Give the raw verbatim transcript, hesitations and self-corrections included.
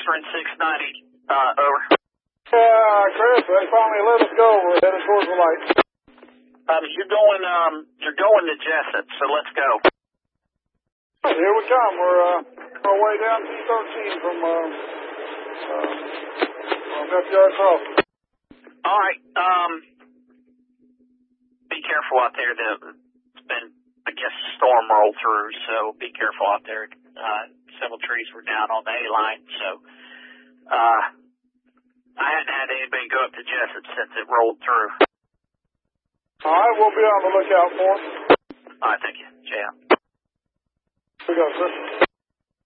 Catherine six ninety, uh, over. Yeah, Chris, they finally let us go. We're headed towards the light. Um, you're going, um, you're going to Jessup, so let's go. Here we come. We're, uh, on our way down T thirteen from, uh, uh, from F D R Crossing. All right, um, be careful out there. It's been, I guess, a storm rolled through, so be careful out there. Uh, several trees were down on the A line, so, uh, I hadn't had anybody go up to Jessup since it rolled through. All right, we'll be on the lookout for it. All right, thank you. Yeah. We go, sir.